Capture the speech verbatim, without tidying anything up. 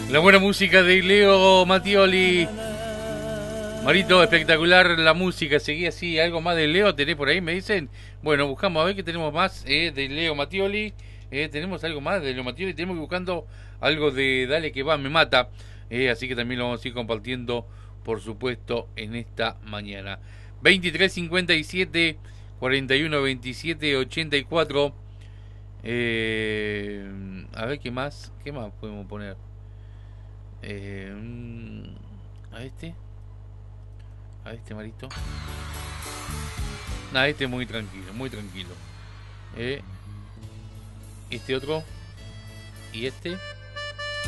La buena música de Leo Mattioli. Marito, espectacular la música. Seguí así. ¿Algo más de Leo tenés por ahí? Me dicen. Bueno, buscamos a ver qué tenemos más eh, de Leo Mattioli. Eh, tenemos algo más de Leo Mattioli. Tenemos que ir buscando algo de Dale que va, me mata. Eh, así que también lo vamos a ir compartiendo, por supuesto, en esta mañana. veintitrés cincuenta y siete, cuarenta y uno veintisiete, ochenta y cuatro. Eh, a ver qué más. ¿Qué más podemos poner? Eh, a este. A este Marito. Nada, este muy tranquilo, muy tranquilo. Eh, este otro. Y este.